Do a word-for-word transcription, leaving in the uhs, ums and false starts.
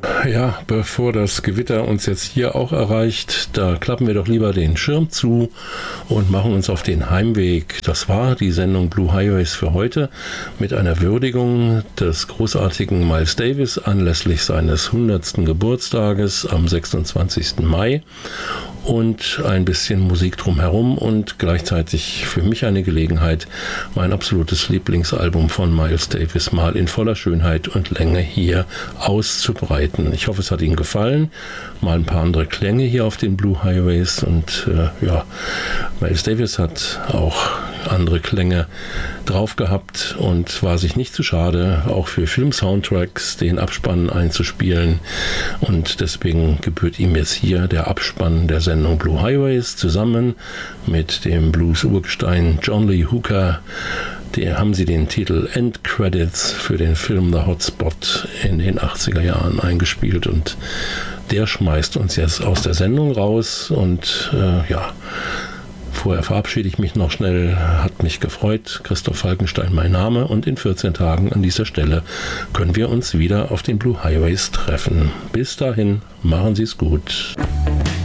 Ja, bevor das Gewitter uns jetzt hier auch erreicht, da klappen wir doch lieber den Schirm zu und machen uns auf den Heimweg. Das war die Sendung Blue Highways für heute mit einer Würdigung des großartigen Miles Davis anlässlich seines hundertsten Geburtstages am sechsundzwanzigsten Mai und ein bisschen Musik drumherum und gleichzeitig für mich eine Gelegenheit, mein absolutes Lieblingsalbum von Miles Davis mal in voller Schönheit und Länge hier auszubreiten. Ich hoffe, es hat Ihnen gefallen. Mal ein paar andere Klänge hier auf den Blue Highways und äh, ja, Miles Davis hat auch andere Klänge drauf gehabt und war sich nicht zu schade, auch für Film-Soundtracks den Abspann einzuspielen. Und deswegen gebührt ihm jetzt hier der Abspann der Sendung Blue Highways zusammen mit dem Blues-Urgestein John Lee Hooker. Der haben sie den Titel End Credits für den Film The Hotspot in den achtziger Jahren eingespielt und der schmeißt uns jetzt aus der Sendung raus und äh, ja, vorher verabschiede ich mich noch schnell, hat mich gefreut, Christoph Falkenstein mein Name und in vierzehn Tagen an dieser Stelle können wir uns wieder auf den Blue Highways treffen. Bis dahin, machen Sie es gut.